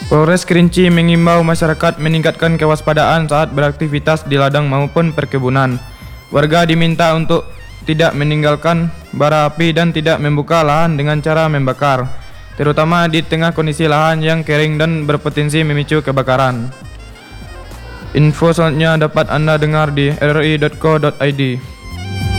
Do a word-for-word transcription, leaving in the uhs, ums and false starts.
Polres Kerinci mengimbau masyarakat meningkatkan kewaspadaan saat beraktivitas di ladang maupun perkebunan. Warga diminta untuk tidak meninggalkan bara api dan tidak membuka lahan dengan cara membakar, terutama di tengah kondisi lahan yang kering dan berpotensi memicu kebakaran. Info selanjutnya dapat Anda dengar di r r i dot co dot i d.